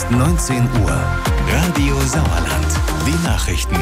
ist 19 Uhr. Radio Sauerland. Die Nachrichten.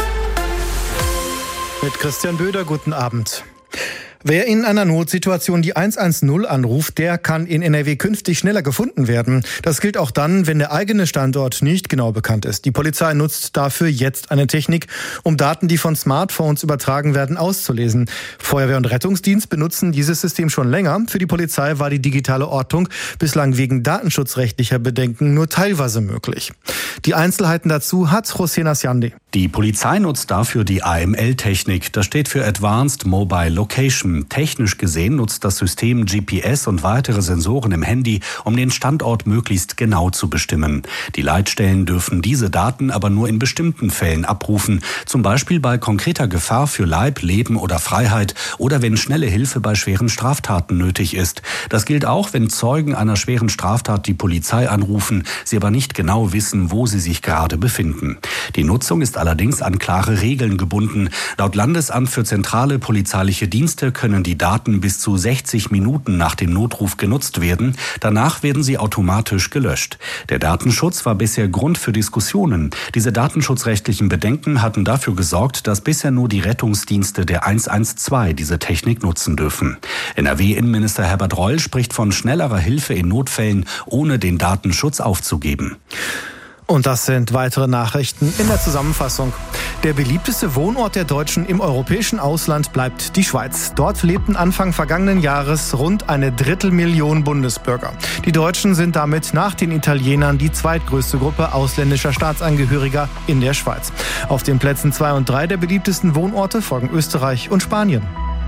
Mit Christian Böder, guten Abend. Wer in einer Notsituation die 110 anruft, der kann in NRW künftig schneller gefunden werden. Das gilt auch dann, wenn der eigene Standort nicht genau bekannt ist. Die Polizei nutzt dafür jetzt eine Technik, um Daten, die von Smartphones übertragen werden, auszulesen. Feuerwehr und Rettungsdienst benutzen dieses System schon länger. Für die Polizei war die digitale Ortung bislang wegen datenschutzrechtlicher Bedenken nur teilweise möglich. Die Einzelheiten dazu hat José Nasciandi. Die Polizei nutzt dafür die AML-Technik. Das steht für Advanced Mobile Location. Technisch gesehen nutzt das System GPS und weitere Sensoren im Handy, um den Standort möglichst genau zu bestimmen. Die Leitstellen dürfen diese Daten aber nur in bestimmten Fällen abrufen, zum Beispiel bei konkreter Gefahr für Leib, Leben oder Freiheit oder wenn schnelle Hilfe bei schweren Straftaten nötig ist. Das gilt auch, wenn Zeugen einer schweren Straftat die Polizei anrufen, sie aber nicht genau wissen, wo sie sich gerade befinden. Die Nutzung ist allerdings an klare Regeln gebunden. Laut Landesamt für zentrale polizeiliche Dienste können die Daten bis zu 60 Minuten nach dem Notruf genutzt werden. Danach werden sie automatisch gelöscht. Der Datenschutz war bisher Grund für Diskussionen. Diese datenschutzrechtlichen Bedenken hatten dafür gesorgt, dass bisher nur die Rettungsdienste der 112 diese Technik nutzen dürfen. NRW-Innenminister Herbert Reul spricht von schnellerer Hilfe in Notfällen, ohne den Datenschutz aufzugeben. Und das sind weitere Nachrichten in der Zusammenfassung. Der beliebteste Wohnort der Deutschen im europäischen Ausland bleibt die Schweiz. Dort lebten Anfang vergangenen Jahres rund 1/3 Bundesbürger. Die Deutschen sind damit nach den Italienern die zweitgrößte Gruppe ausländischer Staatsangehöriger in der Schweiz. Auf den Plätzen 2 und 3 der beliebtesten Wohnorte folgen Österreich und Spanien.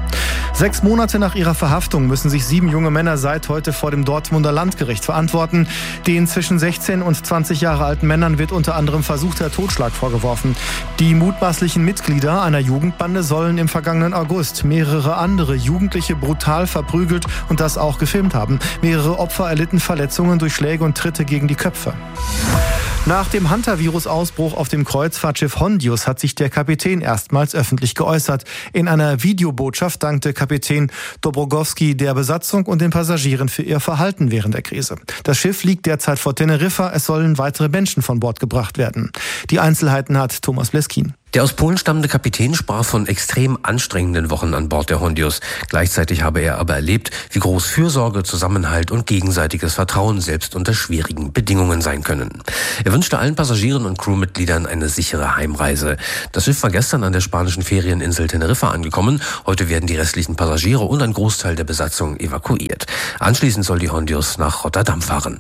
6 Monate nach ihrer Verhaftung müssen sich 7 junge Männer seit heute vor dem Dortmunder Landgericht verantworten. Den zwischen 16 und 20 Jahre alten Männern wird unter anderem versuchter Totschlag vorgeworfen. Die mutmaßlichen Mitglieder einer Jugendbande sollen im vergangenen August mehrere andere Jugendliche brutal verprügelt und das auch gefilmt haben. Mehrere Opfer erlitten Verletzungen durch Schläge und Tritte gegen die Köpfe. Nach dem Hantavirus-Ausbruch auf dem Kreuzfahrtschiff Hondius hat sich der Kapitän erstmals öffentlich geäußert. In einer Videobotschaft dankte Kapitän Dobrogowski der Besatzung und den Passagieren für ihr Verhalten während der Krise. Das Schiff liegt derzeit vor Teneriffa. Es sollen weitere Menschen von Bord gebracht werden. Die Einzelheiten hat Thomas Bleskin. Der aus Polen stammende Kapitän sprach von extrem anstrengenden Wochen an Bord der Hondius. Gleichzeitig habe er aber erlebt, wie groß Fürsorge, Zusammenhalt und gegenseitiges Vertrauen selbst unter schwierigen Bedingungen sein können. Er wünschte allen Passagieren und Crewmitgliedern eine sichere Heimreise. Das Schiff war gestern an der spanischen Ferieninsel Teneriffa angekommen. Heute werden die restlichen Passagiere und ein Großteil der Besatzung evakuiert. Anschließend soll die Hondius nach Rotterdam fahren.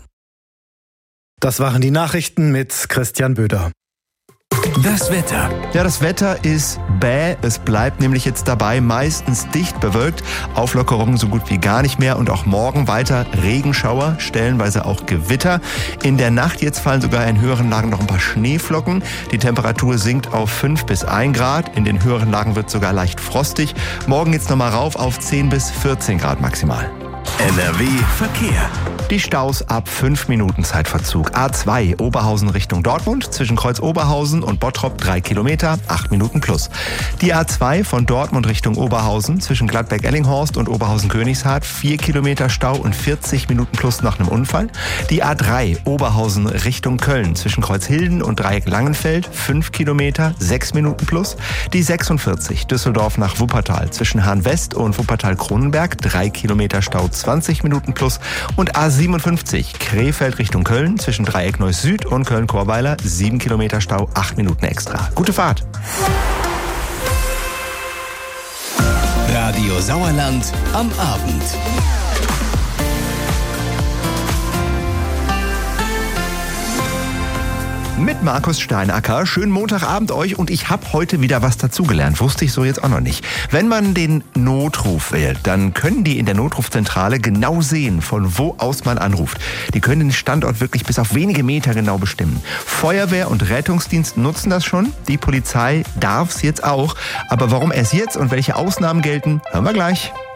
Das waren die Nachrichten mit Christian Böder. Das Wetter. Ja, das Wetter ist bäh. Es bleibt nämlich jetzt dabei, meistens dicht bewölkt. Auflockerungen so gut wie gar nicht mehr und auch morgen weiter Regenschauer, stellenweise auch Gewitter. In der Nacht jetzt fallen sogar in höheren Lagen noch ein paar Schneeflocken. Die Temperatur sinkt auf 5 bis 1 Grad. In den höheren Lagen wird es sogar leicht frostig. Morgen geht's nochmal rauf auf 10 bis 14 Grad maximal. NRW Verkehr. Die Staus ab 5 Minuten Zeitverzug. A2 Oberhausen Richtung Dortmund, zwischen Kreuz Oberhausen und Bottrop 3 Kilometer, 8 Minuten plus. Die A2 von Dortmund Richtung Oberhausen, zwischen Gladbeck-Ellinghorst und Oberhausen-Königshardt, 4 Kilometer Stau und 40 Minuten plus nach einem Unfall. Die A3 Oberhausen Richtung Köln, zwischen Kreuzhilden und Dreieck Langenfeld, 5 Kilometer, 6 Minuten plus. Die 46 Düsseldorf nach Wuppertal, zwischen Hahn-West und Wuppertal-Kronenberg, 3 Kilometer Stau, 20 Minuten plus. Und A57 Krefeld Richtung Köln, zwischen Dreieck Neuss Süd und Köln-Chorweiler, 7 Kilometer Stau, 8 Minuten extra. Gute Fahrt! Radio Sauerland am Abend. Mit Markus Steinacker. Schönen Montagabend euch und ich habe heute wieder was dazugelernt. Wusste ich so jetzt auch noch nicht. Wenn man den Notruf wählt, dann können die in der Notrufzentrale genau sehen, von wo aus man anruft. Die können den Standort wirklich bis auf wenige Meter genau bestimmen. Feuerwehr und Rettungsdienst nutzen das schon. Die Polizei darf es jetzt auch. Aber warum erst jetzt und welche Ausnahmen gelten, hören wir gleich.